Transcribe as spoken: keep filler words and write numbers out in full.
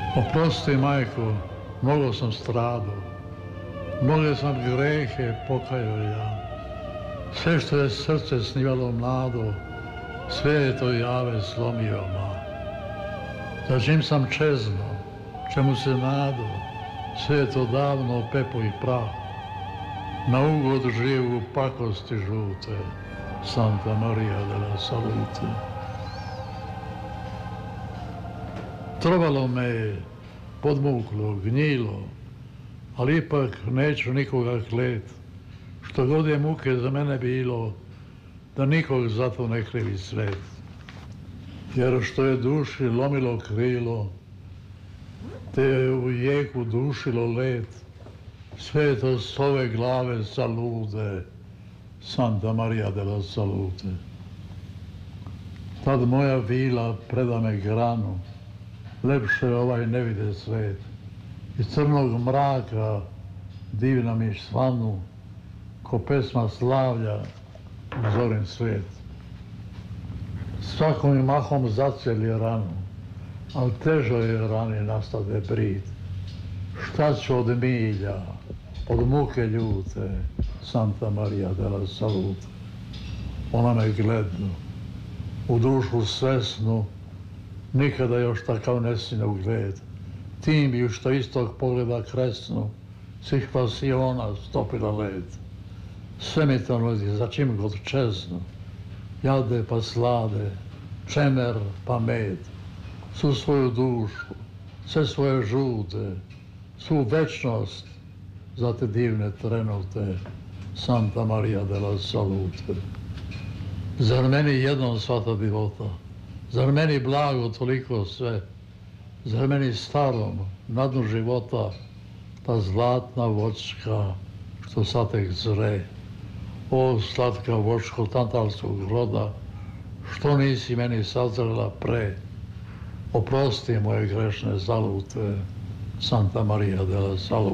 Oprosti, majko, mnogo sam stradao, mnoge sam grehe pokajao ja. Sve što je srce snivalo mlado, sve je to jave slomio ma. Za čim sam čezno, čemu se nado, sve je to davno pepo i prah. Na ugod živu pakosti žute, Santa Maria della Salute. Trovalo me je, podmuklo, gnjilo, ali ipak neću nikoga klet. Što god je muke za mene bilo, da nikog zato ne krivi svet. Jer što je duši lomilo krilo, te je u jeku dušilo let, sve je to s ove glave salude, Santa Maria della Salute. Tad moja vila preda me granu, lepše ovaj ne vide svet. Iz crnog mraka divna mi svanu, ko pesma slavlja zorin svijet. Svakom mi mahom zaceli ranu, al težo je rani nastade brid. Šta ću od milja, od muke ljute, Santa Maria della Salute. Ona me glednu, u dušu svesnu, nikada još takav ne sine u gled. Tim bi što istog pogleda kresnu, svih pasiona stopila led. Sve mi to nudi, za čim god čeznu, jade pa slade, čemer pa med, svu svoju dušu, sve svoje žute, svu večnost za te divne trenute, Santa Maria della Salute. Zar meni jednom sva ta divota, zar meni blago toliko sve, zar meni starom, na dnu života, ta zlatna voćka što sad tek zre. O, slatka vočko tantalskog roda, što nisi meni sazrela pre? Oprosti moje grešne zalute, Santa Maria della Salute.